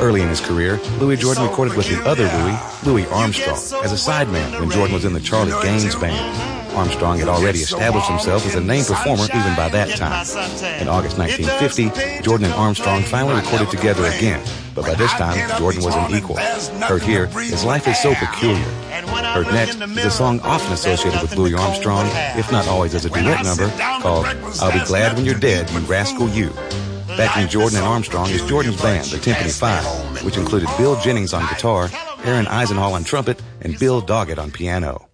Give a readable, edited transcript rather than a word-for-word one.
Early in his career, Louis Jordan recorded with the other Louis Armstrong, as a sideman when Jordan was in the Charlie Gaines Band. Armstrong had already established himself as a named performer even by that time. In August 1950, Jordan and Armstrong finally recorded together again, but by this time, Jordan was an equal. Heard here, His Life Is So Peculiar. Heard next is a song often associated with Louis Armstrong, if not always as a duet number, called I'll Be Glad When You're Dead, You Rascal You. Backing Jordan and Armstrong is Jordan's band, the Timpani Five, which included Bill Jennings on guitar, Aaron Eisenhall on trumpet, and Bill Doggett on piano.